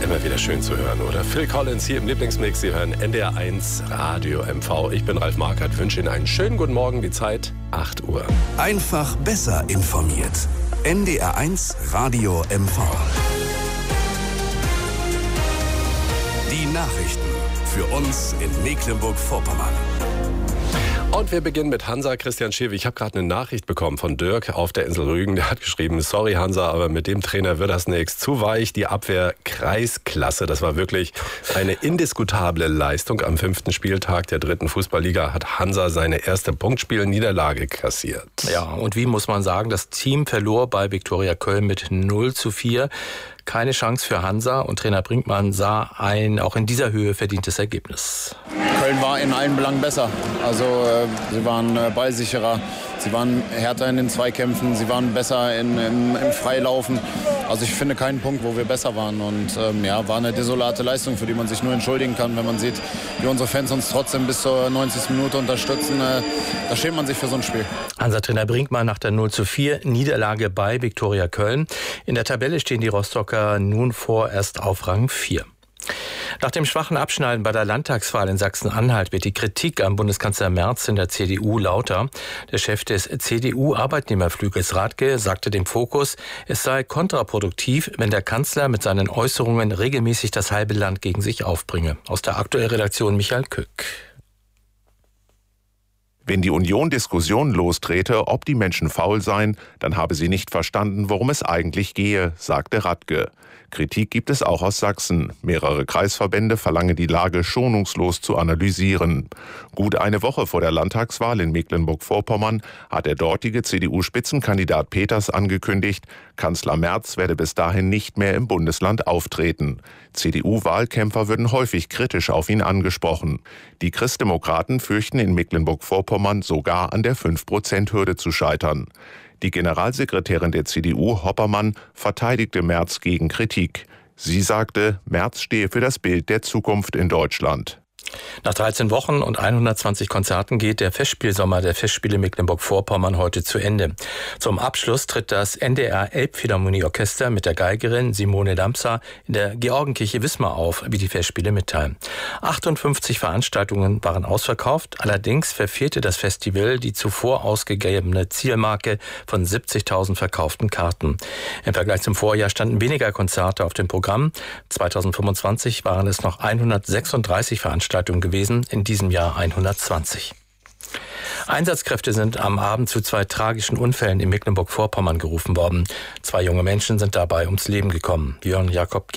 Immer wieder schön zu hören, oder? Phil Collins hier im Lieblingsmix. Sie hören NDR 1 Radio MV. Ich bin Ralf Markert, wünsche Ihnen einen schönen guten Morgen. Die Zeit 8 Uhr. Einfach besser informiert. NDR 1 Radio MV. Die Nachrichten für uns in Mecklenburg-Vorpommern. Und wir beginnen mit Hansa. Christian Schewe, ich habe gerade eine Nachricht bekommen von Dirk auf der Insel Rügen. Der hat geschrieben, sorry Hansa, aber mit dem Trainer wird das nichts. Zu weich, die Abwehr Kreisklasse. Das war wirklich eine indiskutable Leistung. Am 5. Spieltag der 3. Fußballliga hat Hansa seine erste Punktspiel-Niederlage kassiert. Ja, und wie muss man sagen, das Team verlor bei Viktoria Köln mit 0:4. Keine Chance für Hansa und Trainer Brinkmann sah ein auch in dieser Höhe verdientes Ergebnis. Köln war in allen Belangen besser. Also sie waren ballsicherer, sie waren härter in den Zweikämpfen, sie waren besser im Freilaufen. Also ich finde keinen Punkt, wo wir besser waren. Und war eine desolate Leistung, für die man sich nur entschuldigen kann, wenn man sieht, wie unsere Fans uns trotzdem bis zur 90. Minute unterstützen. Da schämt man sich für so ein Spiel. Hansa-Trainer Brinkmann nach der 0:4 Niederlage bei Viktoria Köln. In der Tabelle stehen die Rostocker nun vorerst auf Rang 4. Nach dem schwachen Abschneiden bei der Landtagswahl in Sachsen-Anhalt wird die Kritik am Bundeskanzler Merz in der CDU lauter. Der Chef des CDU-Arbeitnehmerflügels Radke sagte dem Fokus, es sei kontraproduktiv, wenn der Kanzler mit seinen Äußerungen regelmäßig das halbe Land gegen sich aufbringe. Aus der Aktuellredaktion Michael Kück. Wenn die Union Diskussionen lostrete, ob die Menschen faul seien, dann habe sie nicht verstanden, worum es eigentlich gehe, sagte Radke. Kritik gibt es auch aus Sachsen. Mehrere Kreisverbände verlangen die Lage schonungslos zu analysieren. Gut eine Woche vor der Landtagswahl in Mecklenburg-Vorpommern hat der dortige CDU-Spitzenkandidat Peters angekündigt, Kanzler Merz werde bis dahin nicht mehr im Bundesland auftreten. CDU-Wahlkämpfer würden häufig kritisch auf ihn angesprochen. Die Christdemokraten fürchten in Mecklenburg-Vorpommern sogar an der 5%-Hürde zu scheitern. Die Generalsekretärin der CDU, Hoppermann, verteidigte Merz gegen Kritik. Sie sagte, Merz stehe für das Bild der Zukunft in Deutschland. Nach 13 Wochen und 120 Konzerten geht der Festspielsommer der Festspiele Mecklenburg-Vorpommern heute zu Ende. Zum Abschluss tritt das NDR Elbphilharmonieorchester mit der Geigerin Simone Damsa in der Georgenkirche Wismar auf, wie die Festspiele mitteilen. 58 Veranstaltungen waren ausverkauft, allerdings verfehlte das Festival die zuvor ausgegebene Zielmarke von 70.000 verkauften Karten. Im Vergleich zum Vorjahr standen weniger Konzerte auf dem Programm. 2025 waren es noch 136 Veranstaltungen gewesen, in diesem Jahr 120. Einsatzkräfte sind am Abend zu 2 tragischen Unfällen in Mecklenburg-Vorpommern gerufen worden. 2 junge Menschen sind dabei ums Leben gekommen. Björn Jakob